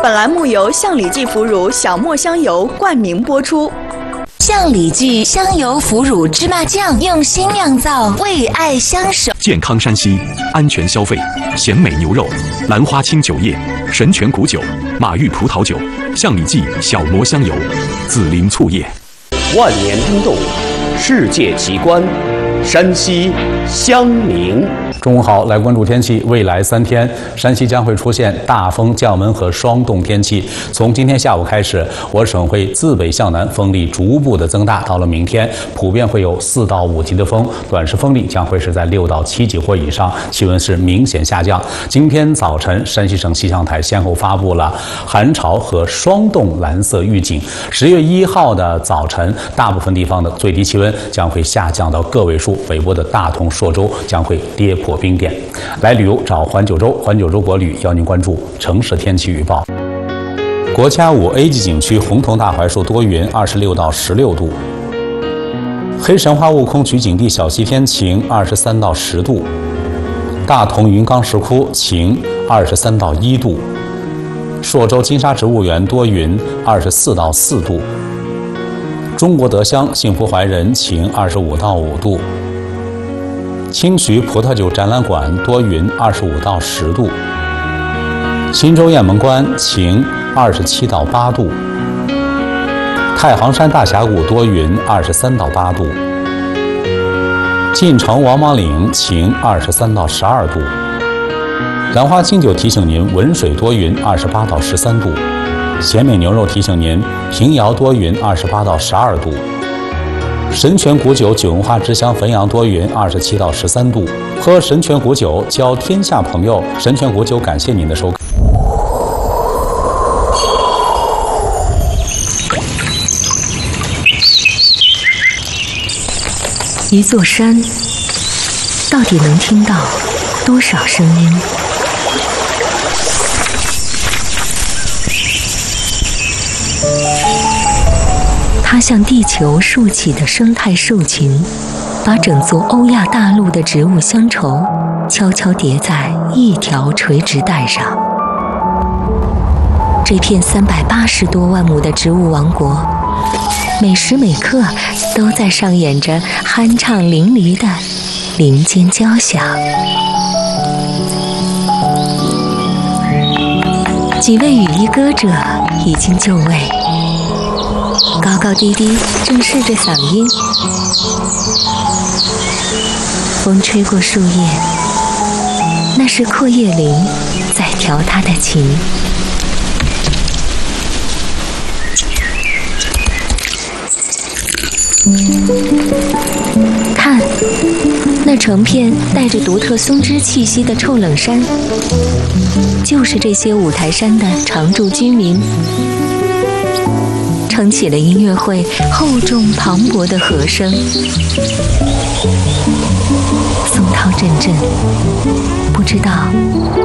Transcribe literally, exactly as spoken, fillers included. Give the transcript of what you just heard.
本栏目由象里记腐乳小磨香油冠名播出。 象里记香油腐乳芝麻酱用心酿造，为爱相守。 健康山西，安全消费，鲜美牛肉，兰花清酒业，神泉谷酒，马玉葡萄酒，象里记小磨香油，紫菱醋业。 万年冰冻，世界奇观，山西襄宁。 中午好，来关注天气。未来三天，山西将会出现大风、降温和霜冻天气。从今天下午开始，我省会自北向南风力逐步的增大，到了明天，普遍会有四到五级的风，短时风力将会是在六到七级或以上，气温是明显下降。今天早晨，山西省气象台先后发布了寒潮和霜冻蓝色预警。十月一号的早晨，大部分地方的最低气温将会下降到个位数，北部的大同、朔州将会跌破冰点。来旅游找环九州，环九州国旅邀您关注城市天气预报。国家五 A 级景区红桐大槐树多云，二十六到十六度；黑神话悟空取景地小西天晴，二十三到十度；大同云冈石窟晴，二十三到一度；朔州金沙植物园多云，二十四到四度；中国德乡幸福怀仁晴，二十五到五度；清徐葡萄酒展览馆多云，二十五到十度；新州雁门关晴，二十七到八度；太行山大峡谷多云，二十三到八度；晋城王莽岭晴，二十三到十二度；兰花清酒提醒您文水多云，二十八到十三度；咸美牛肉提醒您平遥多云，二十八到十二度；神泉谷酒酒文化之乡汾阳多云，二十七到十三度。喝神泉谷酒，交天下朋友。神泉谷酒感谢您的收看。 一座山到底能听到多少声音？它像地球竖起的生态兽群，把整座欧亚大陆的植物乡愁悄悄叠在一条垂直带上。这片三百八十多万亩的植物王国，每时每刻都在上演着酣畅淋漓的林间交响。几位羽衣歌者已经就位，高高低低正试着嗓音，风吹过树叶，那是阔叶林在调它的琴。看，那成片带着独特松枝气息的臭冷山，就是这些五台山的常住居民，撑起了音乐会厚重磅礴的和声，松涛阵阵，不知道